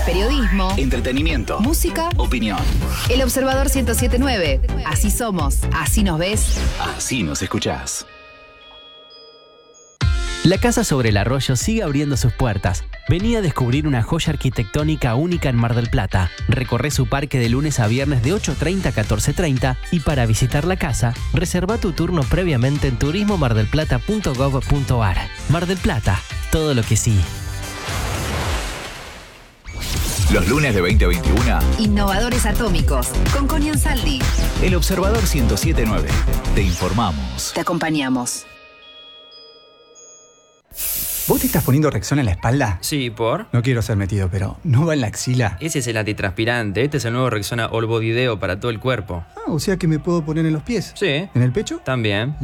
Periodismo, entretenimiento, música, opinión. El Observador 107.9. Así somos, así nos ves, así nos escuchás. La Casa sobre el Arroyo sigue abriendo sus puertas. Vení a descubrir una joya arquitectónica única en Mar del Plata. Recorre su parque de lunes a viernes de 8:30 a 14:30 y para visitar la casa, reserva tu turno previamente en turismomardelplata.gov.ar. Mar del Plata, todo lo que sí. Los lunes de 20 a 21. Innovadores Atómicos, con Connie Ansaldi. El Observador 107.9. Te informamos. Te acompañamos. ¿Vos te estás poniendo Rexona en la espalda? Sí, ¿por? No quiero ser metido, pero ¿no va en la axila? Ese es el antitranspirante. Este es el nuevo Rexona All Body Deo para todo el cuerpo. O sea que me puedo poner en los pies. Sí. ¿En el pecho? También.